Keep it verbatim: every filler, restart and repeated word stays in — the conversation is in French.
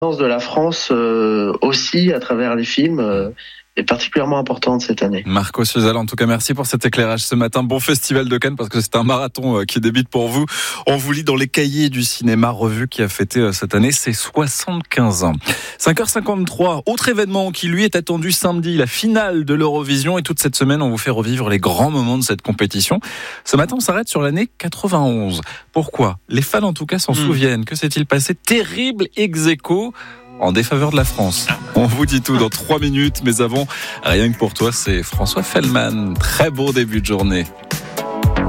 de la France euh, aussi à travers les films euh, est particulièrement importante cette année. Marco Suzal, en tout cas, merci pour cet éclairage ce matin. Bon festival de Cannes parce que c'est un marathon qui débute pour vous. On vous lit dans les cahiers du cinéma, revue qui a fêté cette année ses soixante-quinze ans. cinq heures cinquante-trois, autre événement qui lui est attendu samedi, la finale de l'Eurovision, et toute cette semaine on vous fait revivre les grands moments de cette compétition. Ce matin on s'arrête sur l'année quatre-vingt-onze. Pourquoi ? Les fans en tout cas s'en mmh. souviennent. Que s'est-il passé ? Terrible ex-aequo en défaveur de la France. On vous dit tout dans trois minutes, mais avant, rien que pour toi, c'est François Fellman. Très beau début de journée.